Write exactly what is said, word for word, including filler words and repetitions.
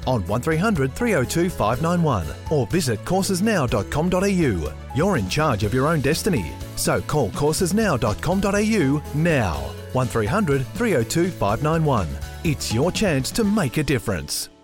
on one three hundred, three oh two, five nine one or visit courses now dot com dot a u. You're in charge of your own destiny, so call courses now dot com dot a u now. one three hundred, three oh two, five nine one. It's your chance to make a difference.